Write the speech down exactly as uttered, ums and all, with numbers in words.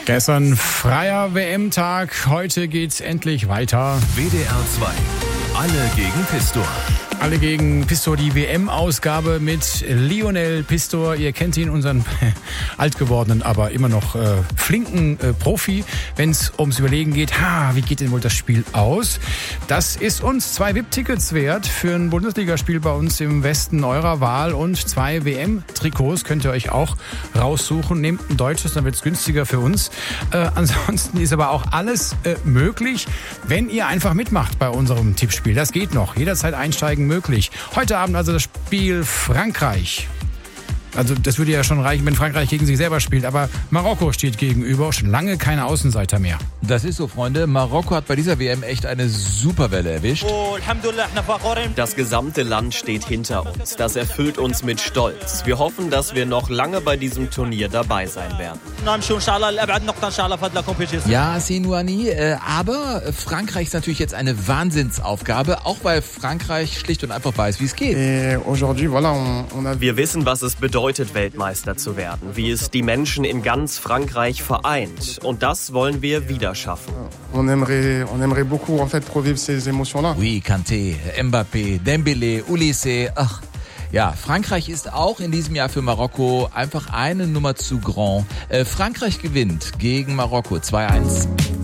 Gestern freier W M-Tag, heute geht's endlich weiter. W D R zwei, alle gegen Pistor. Alle gegen Pistor, die W M-Ausgabe mit Lionel Pistor. Ihr kennt ihn, unseren alt gewordenen, aber immer noch äh, flinken äh, Profi, wenn es ums Überlegen geht, ha, wie geht denn wohl das Spiel aus? Das ist uns zwei V I P-Tickets wert für ein Bundesligaspiel bei uns im Westen eurer Wahl und zwei W M-Trikots könnt ihr euch auch raussuchen. Nehmt ein deutsches, dann wird es günstiger für uns. Äh, ansonsten ist aber auch alles äh, möglich, wenn ihr einfach mitmacht bei unserem Tippspiel. Das geht noch. Jederzeit einsteigen möglich. Heute Abend also das Spiel Frankreich. Also das würde ja schon reichen, wenn Frankreich gegen sich selber spielt. Aber Marokko steht gegenüber, schon lange keine Außenseiter mehr. Das ist so, Freunde. Marokko hat bei dieser W M echt eine Superwelle erwischt. Das gesamte Land steht hinter uns. Das erfüllt uns mit Stolz. Wir hoffen, dass wir noch lange bei diesem Turnier dabei sein werden. Ja, Sinouani, äh, aber Frankreich ist natürlich jetzt eine Wahnsinnsaufgabe, auch weil Frankreich schlicht und einfach weiß, wie es geht. Wir wissen, was es bedeutet, Weltmeister zu werden, wie es die Menschen in ganz Frankreich vereint. Und das wollen wir wieder schaffen. On aimerait, on aimerait beaucoup en fait revivre ces émotions-là. Oui, Kanté, Mbappé, Dembélé, Olise, ach. Ja, Frankreich ist auch in diesem Jahr für Marokko einfach eine Nummer zu grand. Äh, Frankreich gewinnt gegen Marokko zwei eins.